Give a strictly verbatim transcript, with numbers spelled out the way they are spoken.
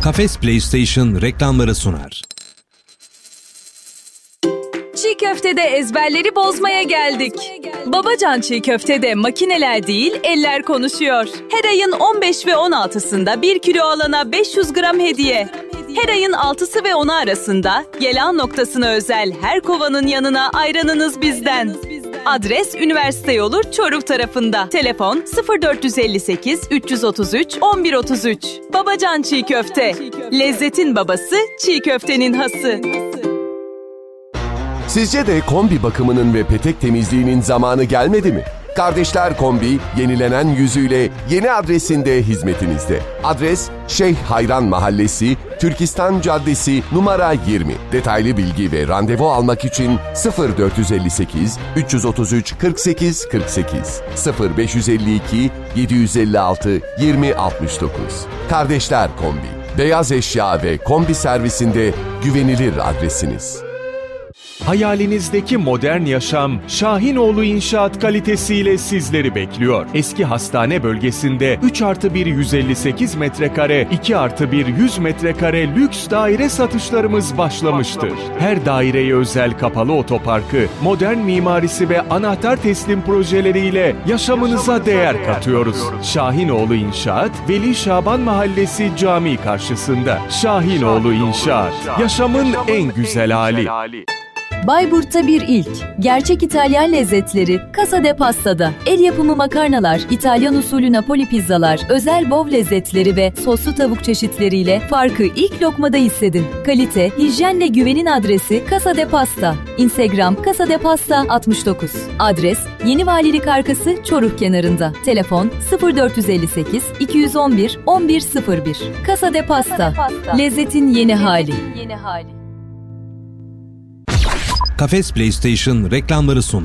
Kafes PlayStation reklamları sunar. Çiğ köftede ezberleri bozmaya geldik. Babacan Çiğ Köfte'de makineler değil, eller konuşuyor. Her ayın on beş ve on altısında bir kilo alana beş yüz gram hediye. Her ayın altısı ve onu arasında Gelan noktasına özel her kovanın yanına ayranınız bizden. Adres Üniversite Yolu Çoruh tarafında. Telefon sıfır dört elli sekiz üç otuz üç on bir otuz üç. Babacan Çiğ Köfte. Lezzetin babası, çiğ köftenin hası. Sizce de kombi bakımının ve petek temizliğinin zamanı gelmedi mi? Kardeşler Kombi, yenilenen yüzüyle yeni adresinde hizmetinizde. Adres Şeyh Hayran Mahallesi, Türkistan Caddesi numara yirmi. Detaylı bilgi ve randevu almak için sıfır dört elli sekiz üç otuz üç kırk sekiz kırk sekiz sıfır beş elli iki yedi elli altı yirmi altmış dokuz. Kardeşler Kombi, beyaz eşya ve kombi servisinde güvenilir adresiniz. Hayalinizdeki modern yaşam Şahinoğlu İnşaat kalitesiyle sizleri bekliyor. Eski hastane bölgesinde üç artı bir yüz elli sekiz metrekare, iki artı bir yüz metrekare lüks daire satışlarımız başlamıştır. Her daireye özel kapalı otoparkı, modern mimarisi ve anahtar teslim projeleriyle yaşamınıza değer katıyoruz. Şahinoğlu İnşaat, Veli Şaban Mahallesi Camii karşısında. Şahinoğlu İnşaat, yaşamın en güzel hali. Bayburt'ta bir ilk. Gerçek İtalyan lezzetleri Casa de Pasta'da. El yapımı makarnalar, İtalyan usulü Napoli pizzalar, özel bov lezzetleri ve soslu tavuk çeşitleriyle farkı ilk lokmada hissedin. Kalite, hijyenle güvenin adresi Casa de Pasta. Instagram Casa de Pasta altmış dokuz. Adres Yeni Valilik Arkası Çoruh kenarında. Telefon sıfır dört elli sekiz iki on bir on bir sıfır bir. Casa de Pasta. Lezzetin yeni hali. Yeni hali. Kafes PlayStation reklamları sundu.